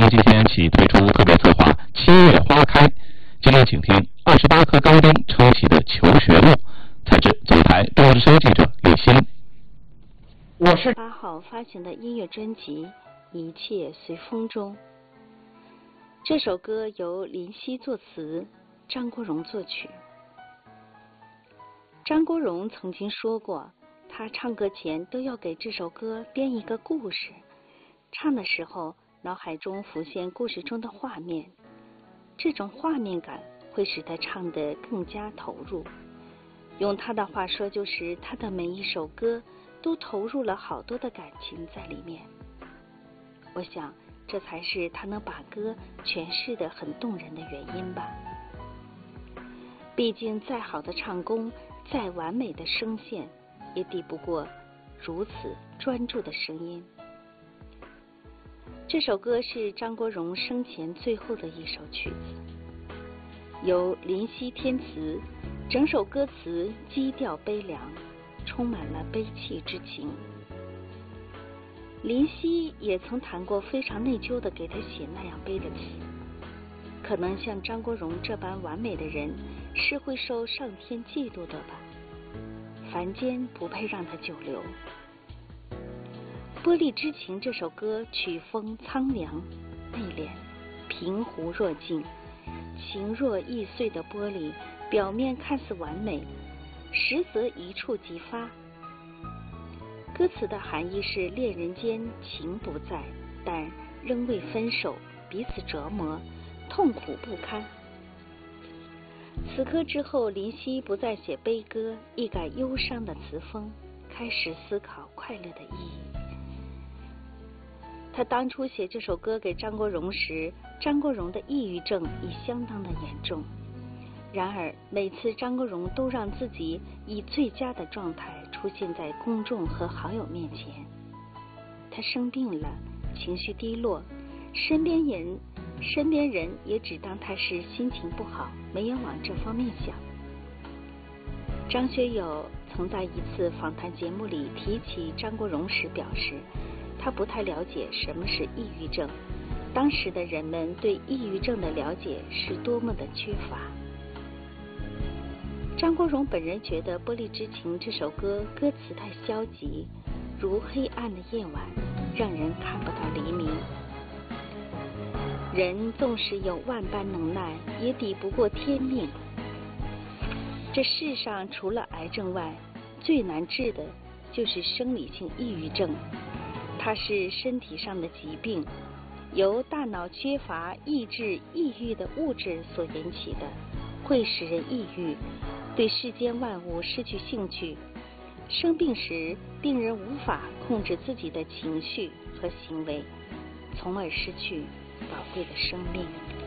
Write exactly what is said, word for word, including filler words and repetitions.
今天起推出特别策划七月花开，今天请听二十八颗高灯撑起的求学路。采自总台动物之声记者李欣。 我是八号发行的音乐专辑《一切随风中》。这首歌由林夕作词，张国荣作曲。张国荣曾经说过，他唱歌前都要给这首歌编一个故事，唱的时候脑海中浮现故事中的画面，这种画面感会使他唱得更加投入。用他的话说，就是他的每一首歌都投入了好多的感情在里面。我想这才是他能把歌诠释得很动人的原因吧。毕竟再好的唱功，再完美的声线，也抵不过如此专注的声音。这首歌是张国荣生前最后的一首曲子，由林夕填词，整首歌词基调悲凉，充满了悲戚之情。林夕也曾谈过非常内疚的给他写那样悲的词，可能像张国荣这般完美的人是会受上天嫉妒的吧，凡间不配让他久留。玻璃之情这首歌曲风苍凉内敛，平湖若镜，情若易碎的玻璃表面看似完美，实则一触即发。歌词的含义是恋人间情不在，但仍未分手，彼此折磨，痛苦不堪。此歌之后，林夕不再写悲歌，一改忧伤的词风，开始思考快乐的意义。他当初写这首歌给张国荣时，张国荣的抑郁症已相当的严重。然而每次张国荣都让自己以最佳的状态出现在公众和好友面前。他生病了，情绪低落，身边人身边人也只当他是心情不好，没有往这方面想。张学友曾在一次访谈节目里提起张国荣时表示，他不太了解什么是抑郁症，当时的人们对抑郁症的了解是多么的缺乏。张国荣本人觉得《玻璃之情》这首歌歌词太消极，如黑暗的夜晚，让人看不到黎明。人纵使有万般能耐，也抵不过天命。这世上除了癌症外，最难治的就是生理性抑郁症。它是身体上的疾病，由大脑缺乏抑制抑郁的物质所引起的，会使人抑郁，对世间万物失去兴趣。生病时，病人无法控制自己的情绪和行为，从而失去宝贵的生命。